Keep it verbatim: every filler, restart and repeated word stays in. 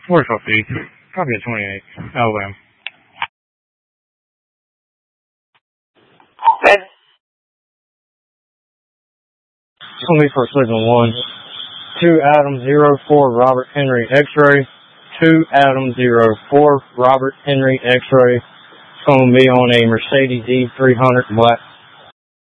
Where's our feed? Copy at twenty-eight. Alabama. twenty-first Signal one. two Adam zero four Robert Henry X-ray. two Adam zero four Robert Henry X-ray. It's going to be on a Mercedes E three hundred black.